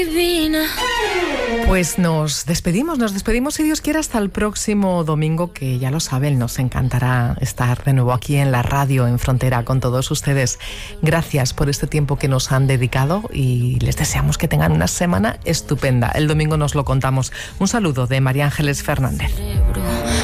Pues nos despedimos si Dios quiere hasta el próximo domingo, que ya lo saben, nos encantará estar de nuevo aquí en la radio en Frontera con todos ustedes. Gracias por este tiempo que nos han dedicado y les deseamos que tengan una semana estupenda. El domingo nos lo contamos. Un saludo de María Ángeles Fernández.